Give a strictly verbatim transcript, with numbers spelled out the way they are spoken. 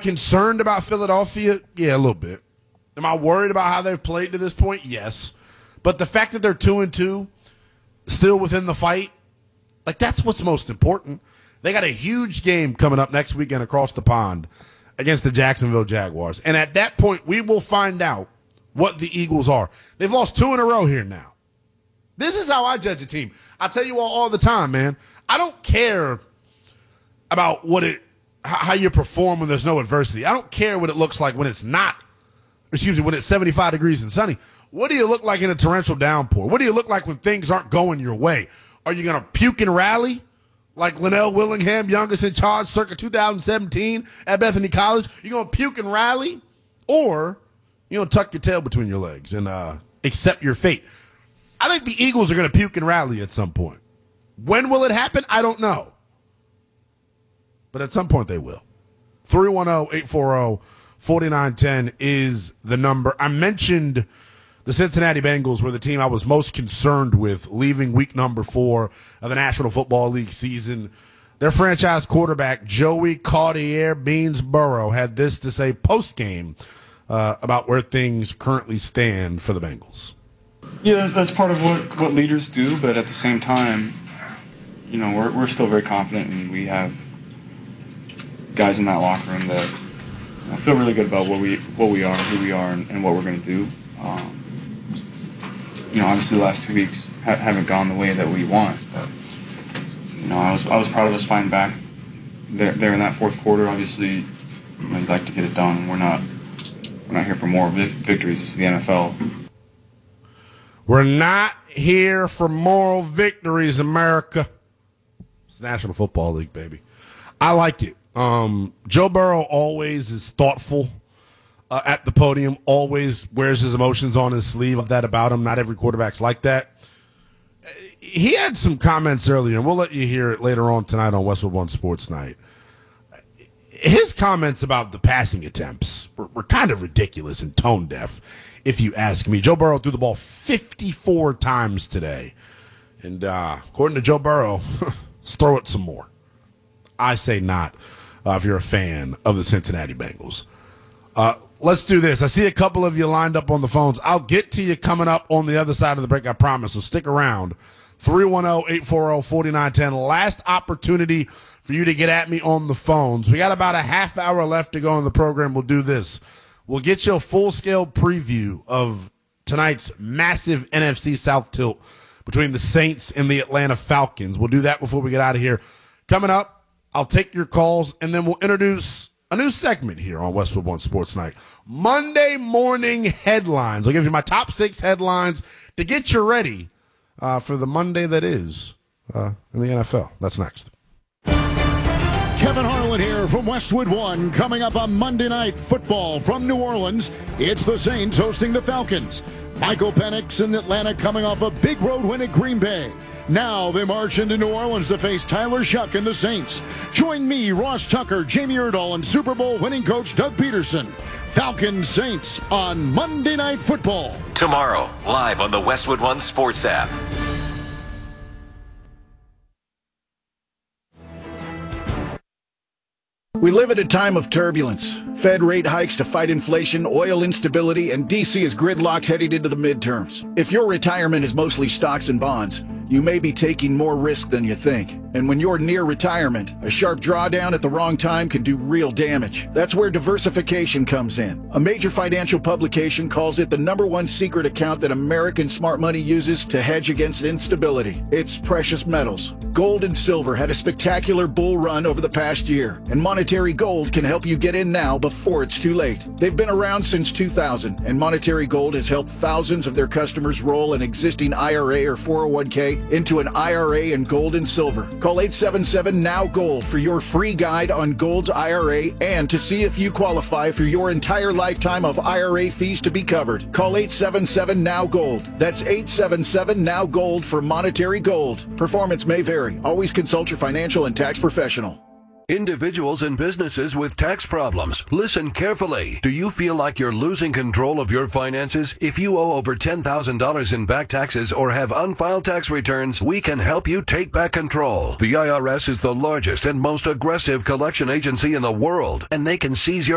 concerned about Philadelphia? Yeah, a little bit. Am I worried about how they've played to this point? Yes. But the fact that they're two and two, still within the fight, like that's what's most important. They got a huge game coming up next weekend across the pond against the Jacksonville Jaguars. And at that point, we will find out what the Eagles are. They've lost two in a row here now. This is how I judge a team. I tell you all all the time, man. I don't care about what it, how you perform when there's no adversity. I don't care what it looks like when it's not, excuse me, when it's seventy-five degrees and sunny. What do you look like in a torrential downpour? What do you look like when things aren't going your way? Are you going to puke and rally like Linnell Willingham, youngest in charge circa two thousand seventeen at Bethany College? You going to puke and rally? Or you going to tuck your tail between your legs and uh, accept your fate? I think the Eagles are going to puke and rally at some point. When will it happen? I don't know. But at some point they will. three one zero, eight four zero, four nine one zero is the number. I mentioned the Cincinnati Bengals were the team I was most concerned with leaving week number four of the National Football League season. Their franchise quarterback, Joey Cartier Beansborough, had this to say post-game uh, about where things currently stand for the Bengals. Yeah, that's part of what, what leaders do, but at the same time, you know, we're we're still very confident, and we have guys in that locker room that you know, feel really good about what we what we are, who we are, and, and what we're going to do. Um, you know, obviously the last two weeks ha- haven't gone the way that we want, but you know, I was I was proud of us fighting back there there in that fourth quarter. Obviously, you know, you'd like to get it done. We're not we're not here for more vic- victories. This is the N F L. We're not here for moral victories, America. It's the National Football League, baby. I like it. Um, Joe Burrow always is thoughtful uh, at the podium, always wears his emotions on his sleeve. Of that about him. Not every quarterback's like that. He had some comments earlier, and we'll let you hear it later on tonight on Westwood One Sports Night. His comments about the passing attempts were, were kind of ridiculous and tone deaf, if you ask me. Joe Burrow threw the ball fifty-four times today. And uh, according to Joe Burrow, let's throw it some more. I say not uh, if you're a fan of the Cincinnati Bengals. Uh, let's do this. I see a couple of you lined up on the phones. I'll get to you coming up on the other side of the break, I promise. So stick around. three one zero, eight four zero, four nine one zero. Last opportunity for you to get at me on the phones. We got about a half hour left to go in the program. We'll do this. We'll get you a full-scale preview of tonight's massive N F C South tilt between the Saints and the Atlanta Falcons. We'll do that before we get out of here. Coming up, I'll take your calls, and then we'll introduce a new segment here on Westwood One Sports Night. Monday morning headlines. I'll give you my top six headlines to get you ready uh, for the Monday that is uh, in the N F L. That's next. Kevin Harlan here from Westwood One. Coming up on Monday Night Football from New Orleans, it's the Saints hosting the Falcons. Michael Penix in Atlanta coming off a big road win at Green Bay. Now they march into New Orleans to face Tyler Shuck and the Saints. Join me, Ross Tucker, Jamie Erdahl, and Super Bowl winning coach Doug Peterson. Falcons Saints on Monday Night Football. Tomorrow, live on the Westwood One Sports app. We live at a time of turbulence. Fed rate hikes to fight inflation, oil instability, and D C is gridlocked heading into the midterms. If your retirement is mostly stocks and bonds, you may be taking more risk than you think. And when you're near retirement, a sharp drawdown at the wrong time can do real damage. That's where diversification comes in. A major financial publication calls it the number one secret account that American smart money uses to hedge against instability. It's precious metals. Gold and silver had a spectacular bull run over the past year, and Monetary Gold can help you get in now before it's too late. They've been around since two thousand, and Monetary Gold has helped thousands of their customers roll an existing I R A or four oh one k into an I R A in gold and silver. Call eight seven seven N O W Gold for your free guide on Gold's I R A and to see if you qualify for your entire lifetime of I R A fees to be covered. Call eight seven seven N O W Gold. That's eight seven seven N O W Gold for Monetary Gold. Performance may vary. Always consult your financial and tax professional. Individuals and businesses with tax problems, listen carefully. Do you feel like you're losing control of your finances? If you owe over ten thousand dollars in back taxes or have unfiled tax returns, we can help you take back control. The I R S is the largest and most aggressive collection agency in the world, and they can seize your